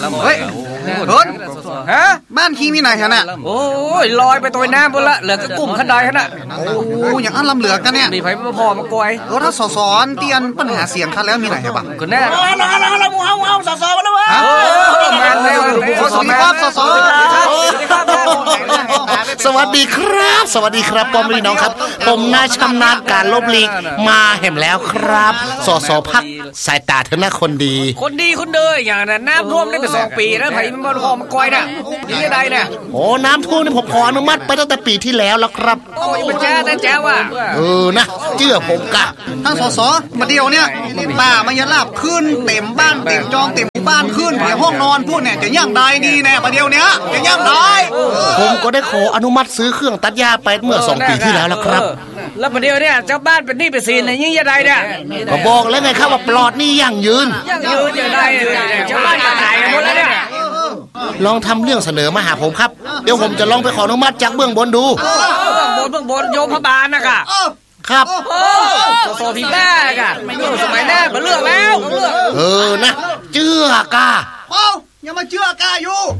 เฮ้ยเฮิร์นฮะบ้านคิงมีไหนฮะน่ะโอ้ยลอยไปตัวน้ำบนละเหลือก็กลุ่มขันไดฮะน่ะโอ้อย่างอันลำเหลือกันเนี่ยมีไผพอมากวยถ้าสอนเตียนปัญหาเสียงคันแล้วมีไหนฮะบังก็แน่เรามูเฮาสอมาแล้ววะแม่นแล้วสวัสดีครับสวัสดีครับสวัสดีครับป้อมพี่น้องครับผมนายชำนาญการลบลีกมาเห็นแล้วครับสสพักสายตาเธอหน้าคนดีคนเด้ออย่างนั้นน้ำท่วมได้ไป2 ปีแล้วไผมันพอมากวยน่ะนี่ได้น่ะโอ้น้ำท่วมนี่ผมขออนุมัติไปตั้งแต่ปีที่แล้วครับโอ้ยมันแจ้ว่ะนะเชื่อผมกะทั้งสสมาเดียวเนี่ยป่ามันยันลาบขึ้นเต็มบ้านเต็มจองเต็มบ้านขึ้นเดี๋ยวห้องนอนพูดเนี่ยจะย่างได้ดีแน่มาเดียวเนี้ยจะย่างได้ผมก็ได้ขออนุมัติซื้อเครื่องตัดหญ้าไปเมื่อ2 ปีที่แล้วแล้วครับแล้วมาเดียวเนี่ยเจ้าบ้านเป็นหนี้เป็นสินยิ่งจะได้เนี่ยก็บอกแล้วไงครับว่าปลอดหนี้ยั่งยืนจะได้เจ้าบ้านตายหมดแล้วเนี่ยลองทำเรื่องเสนอมาหาผมครับเดี๋ยวผมจะลองไปขออนุมัติจากเบื้องบนดูเบื้องบนโยมพบาลนะคะครับโซฟีแม่กะสมัยแน่มาเลือกแล้วนะเชื่อกาอย่ามาเชื่อกาอยู่